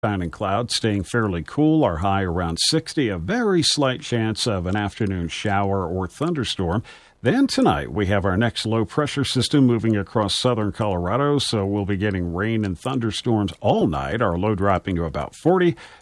And clouds staying fairly cool. Our high around 60. A very slight chance of an afternoon shower or thunderstorm. Then tonight, we have our next low-pressure system moving across southern Colorado, so we'll be getting rain and thunderstorms all night. Our low dropping to about 40.